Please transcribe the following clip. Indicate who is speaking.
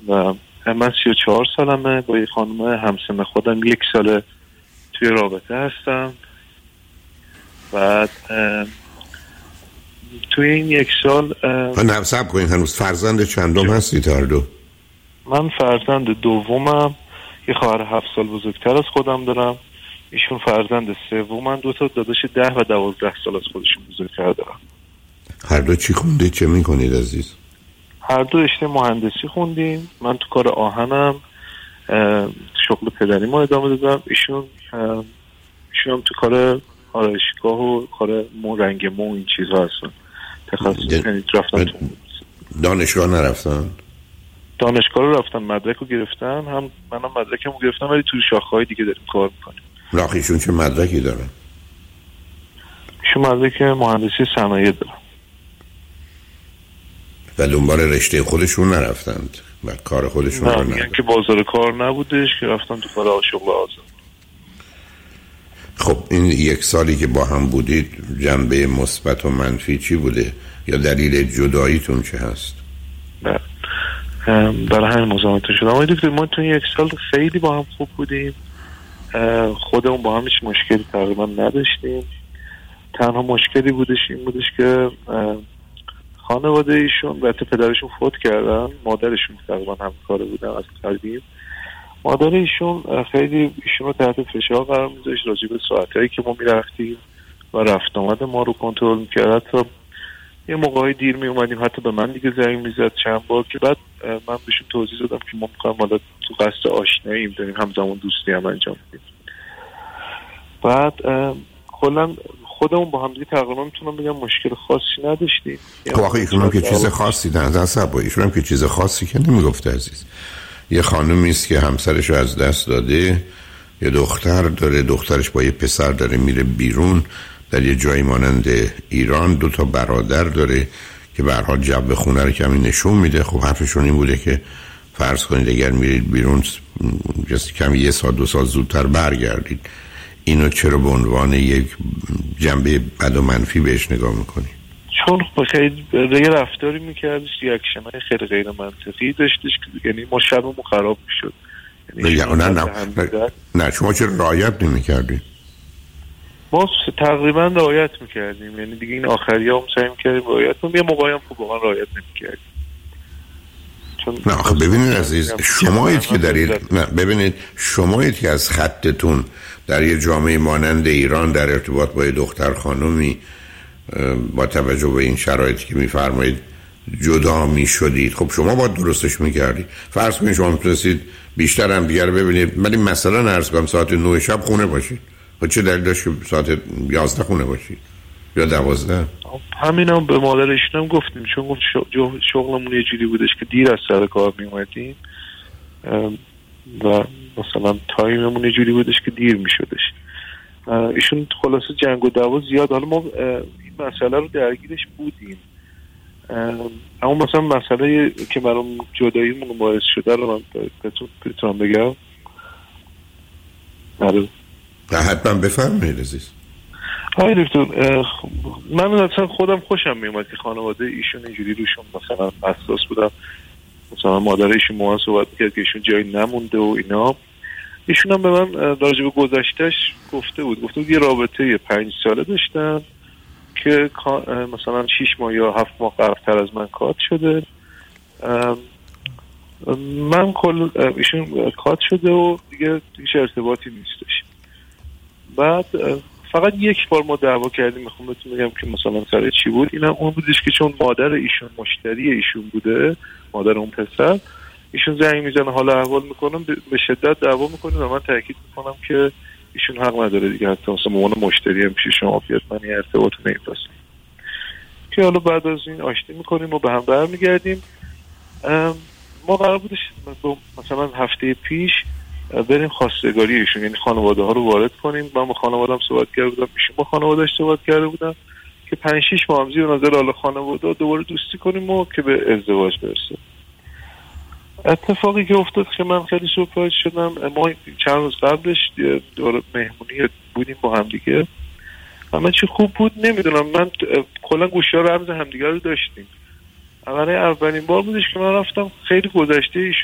Speaker 1: و من 34 سالمه، با یه خانم همسن خودم 1 سال توی رابطه هستم. بعد توی این 1 سال
Speaker 2: نه صبر کنین، هنوز فرزند چندم هستید هر دو؟
Speaker 1: من فرزند دومم، یه خواهر 7 سال بزرگتر از خودم دارم. ایشون فرزند سومن، 2 تا داداش 10 و 12 سال از خودشون بزرگتر دارم.
Speaker 2: هر دو چی خوندید؟ چه میکنید عزیز؟
Speaker 1: هر دو رشته مهندسی خوندیم. من تو کار آهنم شغل پدریمو ادامه دادم. ایشون هم تو کار آرایشگاه و کار رنگ مو این چیزها هستن. تخصص یعنی رفتن تو
Speaker 2: دانشگاه نرفتن؟
Speaker 1: دانشگاه رو رفتن، مدرک رو گرفتن، هم منم مدرکم رو گرفتم، ولی توی شاخه‌های دیگه داریم کار میکنیم.
Speaker 2: ایشون چه مدرکی دارن؟
Speaker 1: ایشون مدرک مهندسی صنایع دارن.
Speaker 2: و دنبال رشته خودشون نرفتند و کار خودشون رو
Speaker 1: نه، که بازار کار نبودش که رفتن تو کار شغل آزاد.
Speaker 2: خب این 1 سالی که با هم بودید جنبه مثبت و منفی چی بوده؟ یا دلیل جداییتون چه هست؟
Speaker 1: برای همین مزاحمت شدم. آقای دکتر، ما تو 1 سال خیلی با هم خوب بودیم، خودمون با هم هیچ مشکلی تقریبا نداشتیم. تنها مشکلی این بودش که خانواده ایشون و پدرشون فوت کردن، مادرشون تقریبا همکاره بودن از قدیم. مادر ایشون خیلی ایشون رو تحت فشار قرار میذاشت راجع به ساعتایی که ما میرفتیم و رفت آمد ما رو کنترل میکرد. حتی یه موقعی دیر می اومدیم، حتی به من دیگه زنگ میزد چند بار، که بعد من بهشون توضیح دادم که ما میخوایم حالا تو قصد آشناییم داریم، همزمان دوستی هم انجام میدیم. بعد کلا خودمون با هم دیگه تقریبا میتونم بگم مشکل خاصی نداشتیم.
Speaker 2: خب آخه ایشون هم که چیز خاصی ایشون هم که چیز خاصی که نمیگفته عزیز. یه خانمی است که همسرش رو از دست داده، یه دختر داره، دخترش با یه پسر داره میره بیرون در یه جایی مانند ایران، 2 تا برادر داره که به هر حال جو خونه رو کمی نشون میده. خب حرفشون این بوده که فرض کنید اگر میرید بیرون کمی 1 سال 2 سال زودتر برگردید. اینو چرا به عنوان یک جنبه بد و منفی بهش نگاه میکنید؟
Speaker 1: چون خیلی یه رفتاری میکردش، ریاکشن‌های خیلی غیر منطقی داشتش که یعنی ما شبمون خراب میشد.
Speaker 2: نه شما چرا رعایت نمیکردید؟
Speaker 1: ما تقریبا رعایت میکردیم، یعنی دیگه این آخری ها هم سعی میکردیم رعایت کنیم، یه موقعی هم خب واقعا رعایت نمیکردیم.
Speaker 2: نه آخه ببینید عزیز، شمایید که از خطتون در یه جامعه مانند ایران در ارتباط با یه دختر خانومی با توجه به این شرایطی که میفرمایید جدا میشدید، خب شما باید درستش میکردید. فرض کنید شما میتونستید بیشتر هم دیگر ببینید، ولی مثلا عرض کنم ساعت 9 شب خونه باشید. خب چه دلیل داشت که ساعت 11 خونه باشید یا 12؟
Speaker 1: همینا به مادرشون هم گفتیم، چون گفت شغلمون یه جوری بودش که دیر از سر کار میومدیم و مثلا تایممون یه جوری بودش که دیر میشدش. ایشون خلاصه جنگ و دعوا زیاد. حالا ما این مسئله رو درگیرش بودیم، اما مثلا مسئله که برام جداییمون باعث شده رو من بتونم بگم.
Speaker 2: حتما بفرمایید عزیز.
Speaker 1: های دکتر، من اصلا خودم خوشم میومد که خانواده ایشون اینجوری روشون مثلا حساس بودم. مثلا مادر ایشون موها صحبت میکرد که ایشون جایی نمونده و اینا. ایشون هم به من راجع به گذشتهش گفته بود یه رابطه 5 ساله داشتن که مثلا 6 ماه یا 7 ماه قبل‌تر از من کات شده. من ایشون کات شده و دیگه هیچ ارتباطی نیستش. بعد فقط 1 بار ما دعوا کردیم، میخوام بهتون بگم که مثلا سر چی بود. اینم اون بودش که چون مادر ایشون مشتری ایشون بوده، مادر اون پسر، ایشون زنگ میزنه حالا احوال میکنم، به شدت دعوا میکنه و من تاکید میکنم که ایشون حق نداره دیگه، حتی مثلا عنوان مشتری هم پیش شما بیاد من این ارتباط نمیپذیرم. که حالا بعد از این آشتی میکنیم و به هم برمیگردیم. ما قرار بودش مثلا هفته پیش بریم خواستگاری ایشون، یعنی خانواده ها رو وارد کنیم. من با خانواده‌ام صحبت کرده بودم، ایشون با خانواده‌اش صحبت کرده بودن که 5-6 ماه هم زیر نظر حالا خانواده دوباره دوستی کنیم و که به ازدواج برسه. اتفاقی که افتاد که من خیلی سورپرایز شدم، ما چند روز قبلش دور مهمونی بودیم با هم دیگه، همه چی خوب بود. نمیدونم، من کلا گوشی‌ها رمز همدیگه رو داشتیم. اولین بار بودش که من رفتم خیلی گذشته